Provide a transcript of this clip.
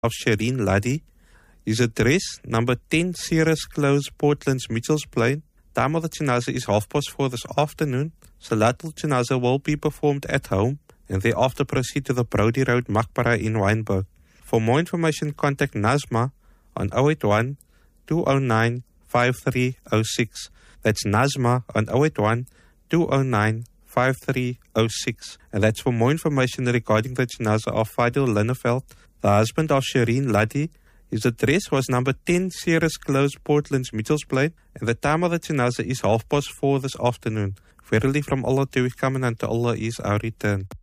of Shireen Laddy. His address, number 10 Ceres Close, Portland's Mitchells Plain. Time of the janaza is 4:30 this afternoon. Salatul Janaza will be performed at home and thereafter proceed to the Brody Road Maqbara in Wynberg. For more information, contact Nazma on 081 209 5306. That's Nazma on 081 209 5306. And that's for more information regarding the janaza of Fidel Linneveld, the husband of Shireen Laddy. His address was number 10 Ceres Close, Portland's Mitchells Plain, and the time of the janaza is 4:30 this afternoon. Verily from Allah to we come and unto Allah is our return.